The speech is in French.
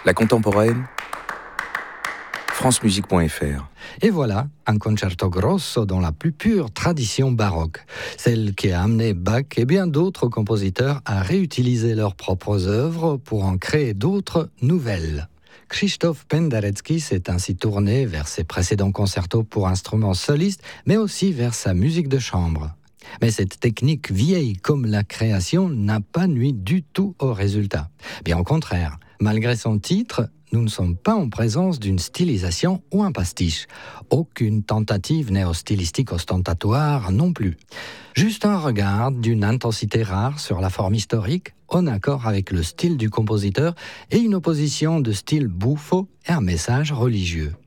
La contemporaine, francemusique.fr. Et voilà, un concerto grosso dans la plus pure tradition baroque, celle qui a amené Bach et bien d'autres compositeurs à réutiliser leurs propres œuvres pour en créer d'autres nouvelles. Krzysztof Penderecki s'est ainsi tourné vers ses précédents concertos pour instruments solistes, mais aussi vers sa musique de chambre. Mais cette technique vieille comme la création n'a pas nui du tout au résultat. Bien au contraire, malgré son titre, nous ne sommes pas en présence d'une stylisation ou un pastiche. Aucune tentative néo-stylistique ostentatoire non plus. Juste un regard d'une intensité rare sur la forme historique, en accord avec le style du compositeur, et une opposition de style bouffon et un message religieux.